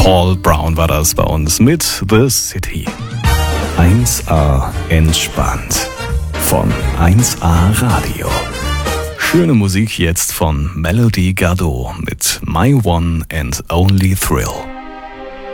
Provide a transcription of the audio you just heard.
Paul Brown war das bei uns mit The City. 1A entspannt von 1A Radio. Schöne Musik jetzt von Melody Gardot mit My One and Only Thrill.